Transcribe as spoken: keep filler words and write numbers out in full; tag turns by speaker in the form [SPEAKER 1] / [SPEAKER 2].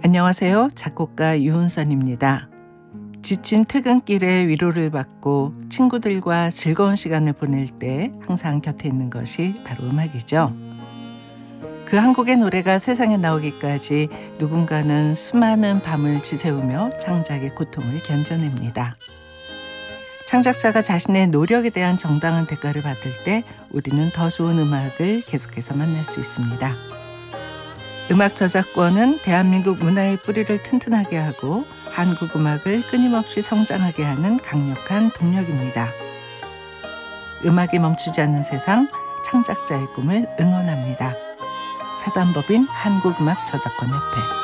[SPEAKER 1] 안녕하세요. 작곡가 유은선입니다. 지친 퇴근길에 위로를 받고 친구들과 즐거운 시간을 보낼 때 항상 곁에 있는 것이 바로 음악이죠. 그 한 곡의 노래가 세상에 나오기까지 누군가는 수많은 밤을 지새우며 창작의 고통을 견뎌냅니다. 창작자가 자신의 노력에 대한 정당한 대가를 받을 때 우리는 더 좋은 음악을 계속해서 만날 수 있습니다. 음악 저작권은 대한민국 문화의 뿌리를 튼튼하게 하고 한국 음악을 끊임없이 성장하게 하는 강력한 동력입니다. 음악이 멈추지 않는 세상, 창작자의 꿈을 응원합니다. 사단법인 한국음악 저작권협회.